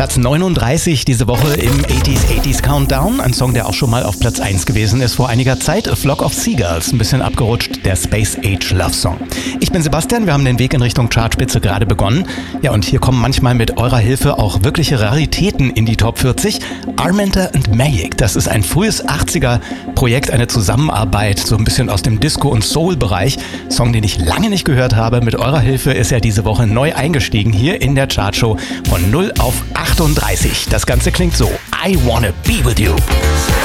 Platz 39 diese Woche im 80s Countdown. Ein Song, der auch schon mal auf Platz 1 gewesen ist vor einiger Zeit. A Flock of Seagulls. Ein bisschen abgerutscht, der Space Age Love Song. Ich bin Sebastian, wir haben den Weg in Richtung Chartspitze gerade begonnen. Ja, und hier kommen manchmal mit eurer Hilfe auch wirkliche Raritäten in die Top 40. Armenter and Mayek, das ist ein frühes 80er-Projekt, eine Zusammenarbeit, so ein bisschen aus dem Disco- und Soul-Bereich. Song, den ich lange nicht gehört habe. Mit eurer Hilfe ist er diese Woche neu eingestiegen hier in der Chartshow von 0 auf 38. Das Ganze klingt so: I Wanna Be With You.